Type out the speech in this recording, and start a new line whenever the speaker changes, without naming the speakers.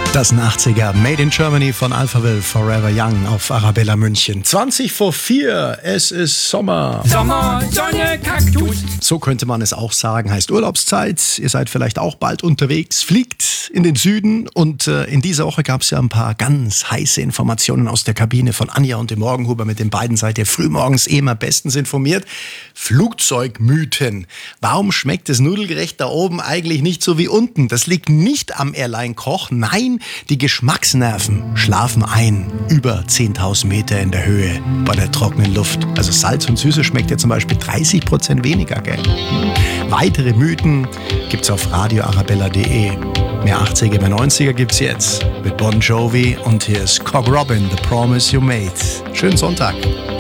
Das 80er Made in Germany von Alphaville, Forever Young auf Arabella München. 20 vor 4, es ist Sommer.
Sommer, Sonne, Kaktus.
So könnte man es auch sagen, heißt Urlaubszeit. Ihr seid vielleicht auch bald unterwegs, fliegt in den Süden und in dieser Woche gab es ja ein paar ganz heiße Informationen aus der Kabine von Anja und dem Morgenhuber. Mit den beiden seid ihr frühmorgens immer bestens informiert. Flugzeugmythen. Warum schmeckt das Nudelgericht da oben eigentlich nicht so wie unten? Das liegt nicht am Airline-Koch, nein, die Geschmacksnerven schlafen ein über 10.000 Meter in der Höhe bei der trockenen Luft. Also Salz und Süße schmeckt ja zum Beispiel 30% weniger, gell? Weitere Mythen gibt's auf radioarabella.de. Mehr 80er, mehr 90er gibt's jetzt mit Bon Jovi und hier ist Cock Robin, The Promise You Made. Schönen Sonntag.